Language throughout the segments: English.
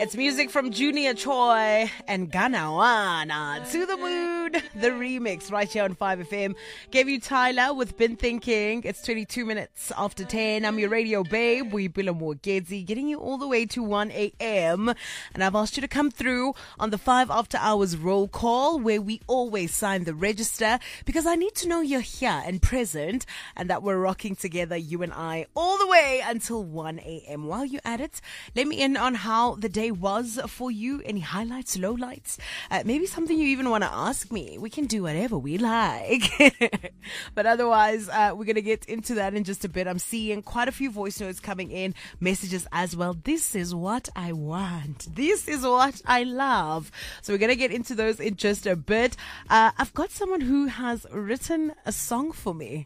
It's music from Junior Choi and Ganawana. To the Mood, the remix right here on 5FM. Gave you Tyler with Been Thinking. It's 22 minutes after 10. I'm your radio babe, Wipila Mwagedzi, getting you all the way to 1 a.m. And I've asked you to come through on the 5 after hours roll call, where we always sign the register, because I need to know you're here and present and that we're rocking together, you and I, all the way until 1 a.m. While you're at it, let me in on how the day was for you. Any highlights, lowlights, maybe something you even want to ask me. We can do whatever we like. But otherwise, we're going to get into that in just a bit. I'm seeing quite a few voice notes coming in, messages as well. This is what I want. This is what I love. So we're going to get into those in just a bit. I've got someone who has written a song for me.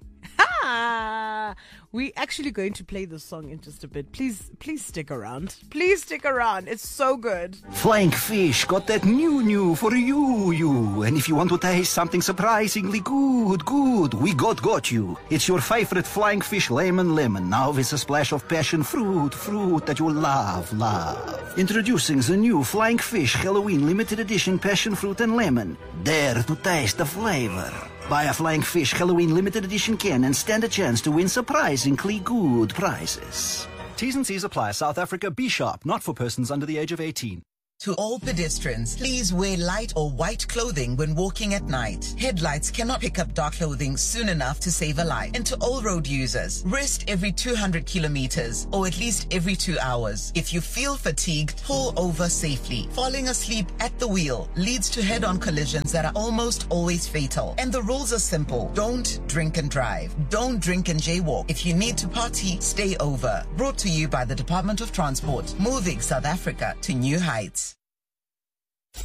We're actually going to play the song in just a bit. Please stick around. Please stick around. It's so good. Flying Fish got that new for you. And if you want to taste something surprisingly good, we got you. It's your favorite Flying Fish lemon. Now with a splash of passion fruit that you love. Introducing the new Flying Fish Halloween limited edition passion fruit and lemon. Dare to taste the flavor. Buy a Flying Fish Halloween limited edition can and stand a chance to win surprisingly good prizes. T's and C's apply. South Africa, be sharp, not for persons under the age of 18. To all pedestrians, please wear light or white clothing when walking at night. Headlights cannot pick up dark clothing soon enough to save a life. And to all road users, rest every 200 kilometers or at least every 2 hours. If you feel fatigued, pull over safely. Falling asleep at the wheel leads to head-on collisions that are almost always fatal. And the rules are simple. Don't drink and drive. Don't drink and jaywalk. If you need to party, stay over. Brought to you by the Department of Transport, moving South Africa to new heights.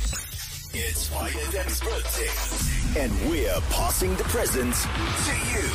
It's Fire Dance birthday, and we're passing the presents to you.